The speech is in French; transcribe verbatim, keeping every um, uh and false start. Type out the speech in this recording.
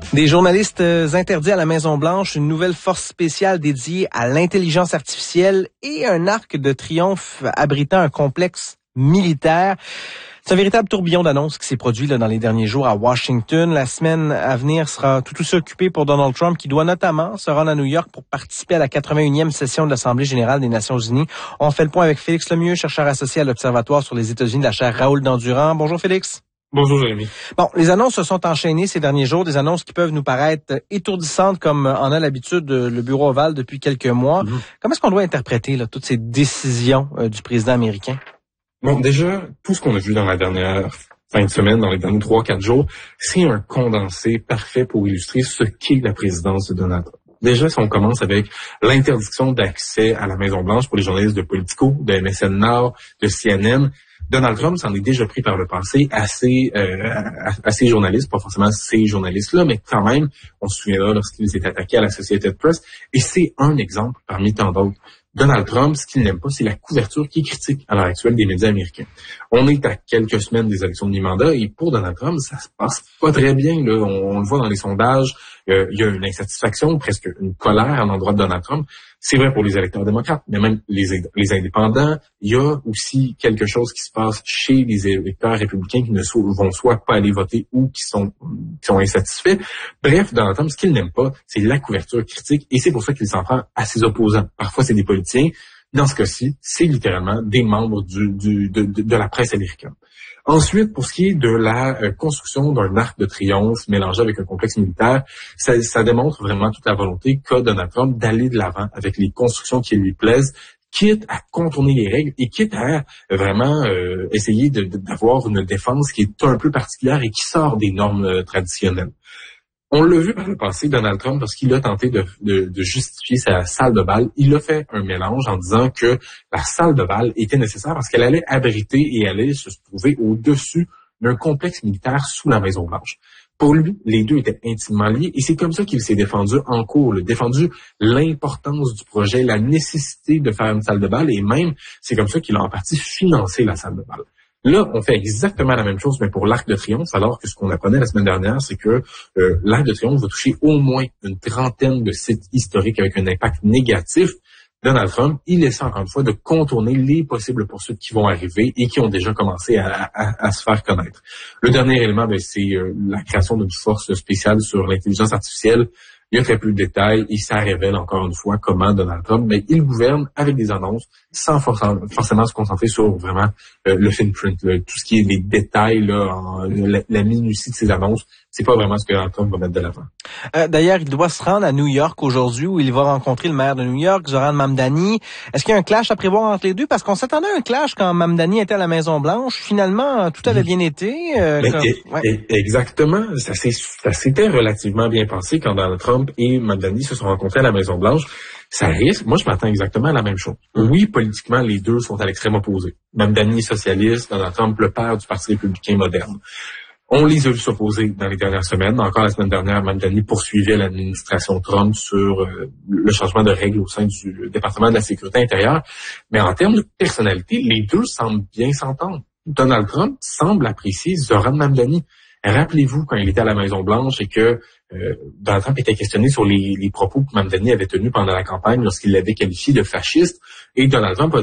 Des journalistes interdits à la Maison-Blanche, une nouvelle force spéciale dédiée à l'intelligence artificielle et un arc de triomphe abritant un complexe militaire. C'est un véritable tourbillon d'annonces qui s'est produit là, dans les derniers jours à Washington. La semaine à venir sera tout aussi occupée pour Donald Trump, qui doit notamment se rendre à New York pour participer à la quatre-vingt-unième session de l'Assemblée générale des Nations unies. On fait le point avec Félix Lemieux, chercheur associé à l'Observatoire sur les États-Unis de la chaire Raoul Dandurand. Bonjour Félix. Bonjour Jérémy. Bon, les annonces se sont enchaînées ces derniers jours, des annonces qui peuvent nous paraître étourdissantes comme en a l'habitude le Bureau ovale depuis quelques mois. Mm-hmm. Comment est-ce qu'on doit interpréter là, toutes ces décisions euh, du président américain? Bon, déjà, tout ce qu'on a vu dans la dernière fin de semaine, dans les derniers trois, quatre jours, c'est un condensé parfait pour illustrer ce qu'est la présidence de Donald Trump. Déjà, si on commence avec l'interdiction d'accès à la Maison-Blanche pour les journalistes de Politico, de M S N Now, de C N N, Donald Trump s'en est déjà pris par le passé à ces, euh, à, à ces journalistes, pas forcément ces journalistes-là, mais quand même, on se souviendra lorsqu'il s'est attaqué à la Associated Press, et c'est un exemple parmi tant d'autres. Donald Trump, ce qu'il n'aime pas, c'est la couverture qui est critique à l'heure actuelle des médias américains. On est à quelques semaines des élections de mi-mandat et pour Donald Trump, ça se passe pas très bien. Là. On, on le voit dans les sondages, euh, il y a une insatisfaction, presque une colère à l'endroit de Donald Trump. C'est vrai pour les électeurs démocrates, mais même les, les indépendants. Il y a aussi quelque chose qui se passe chez les électeurs républicains qui ne so, vont soit pas aller voter ou qui sont, qui sont insatisfaits. Bref, Donald Trump, ce qu'il n'aime pas, c'est la couverture critique et c'est pour ça qu'il s'en prend à ses opposants. Parfois, c'est des politiciens. Dans ce cas-ci, c'est littéralement des membres du, du, de, de, de la presse américaine. Ensuite, pour ce qui est de la euh, construction d'un arc de triomphe mélangé avec un complexe militaire, ça, ça démontre vraiment toute la volonté qu'a Donald Trump d'aller de l'avant avec les constructions qui lui plaisent, quitte à contourner les règles et quitte à vraiment euh, essayer de, de, d'avoir une défense qui est un peu particulière et qui sort des normes euh, traditionnelles. On l'a vu par le passé, Donald Trump, lorsqu'il a tenté de, de, de justifier sa salle de bal, il a fait un mélange en disant que la salle de bal était nécessaire parce qu'elle allait abriter et allait se trouver au-dessus d'un complexe militaire sous la Maison-Blanche. Pour lui, les deux étaient intimement liés et c'est comme ça qu'il s'est défendu en cours, il a défendu l'importance du projet, la nécessité de faire une salle de bal et même, c'est comme ça qu'il a en partie financé la salle de bal. Là, on fait exactement la même chose, mais pour l'Arc de Triomphe, alors que ce qu'on apprenait la semaine dernière, c'est que euh, l'Arc de Triomphe va toucher au moins une trentaine de sites historiques avec un impact négatif. Donald Trump, il essaie encore une fois de contourner les possibles poursuites qui vont arriver et qui ont déjà commencé à, à, à se faire connaître. Le dernier élément, ben, c'est euh, la création d'une force spéciale sur l'intelligence artificielle. Il y a très peu de détails et ça révèle encore une fois comment Donald Trump, mais il gouverne avec des annonces sans forcément se concentrer sur vraiment euh, le fine print, là, tout ce qui est les détails, là, en, la, la minutie de ses annonces. C'est pas vraiment ce que Donald Trump va mettre de l'avant. Euh, d'ailleurs, il doit se rendre à New York aujourd'hui où il va rencontrer le maire de New York, Zoran Mamdani. Est-ce qu'il y a un clash à prévoir entre les deux? Parce qu'on s'attendait à un clash quand Mamdani était à la Maison-Blanche. Finalement, tout avait bien été. Euh, Mais, comme... et, ouais. et, exactement. Ça, s'est, ça s'était relativement bien passé quand Donald Trump et Mamdani se sont rencontrés à la Maison-Blanche. Ça risque, moi je m'attends exactement à la même chose. Oui, politiquement, les deux sont à l'extrême opposé. Mamdani socialiste, Donald Trump le père du Parti républicain moderne. On les a vus s'opposer dans les dernières semaines. Encore la semaine dernière, Mamdani poursuivait l'administration Trump sur euh, le changement de règles au sein du département de la sécurité intérieure. Mais en termes de personnalité, les deux semblent bien s'entendre. Donald Trump semble apprécier Zoran Mamdani. Rappelez-vous quand il était à la Maison-Blanche et que euh, Donald Trump était questionné sur les, les propos que Mamdani avait tenus pendant la campagne lorsqu'il l'avait qualifié de fasciste. Et Donald Trump a